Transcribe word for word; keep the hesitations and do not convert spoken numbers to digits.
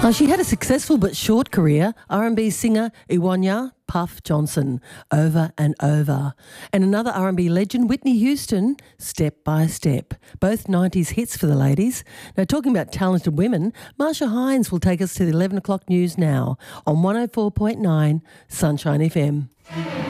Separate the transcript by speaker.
Speaker 1: Uh, she had a successful but short career, R and B singer Iwanya Puff Johnson, Over and Over. And another R and B legend, Whitney Houston, Step by Step. Both nineties hits for the ladies. Now, talking about talented women, Marsha Hines will take us to the eleven o'clock news now on one oh four point nine Sunshine F M.